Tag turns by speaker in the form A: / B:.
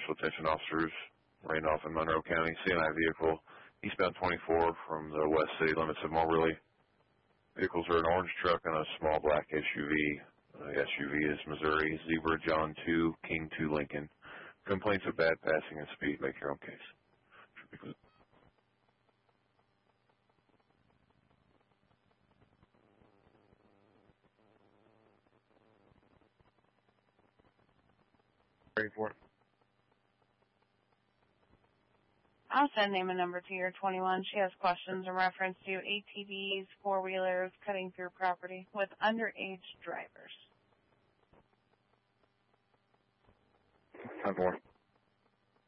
A: special attention officers, Randolph and Monroe County, CNI vehicle, eastbound 24 from the west city limits of Moberly. Vehicles are an orange truck and a small black SUV. SUV is Missouri Zebra John 2, King 2 Lincoln. Complaints of bad passing and speed, make your own case. Ready for it.
B: I'll send name and number to your 21. She has questions in reference to ATVs, four-wheelers cutting through property with underage drivers.
A: 10-4.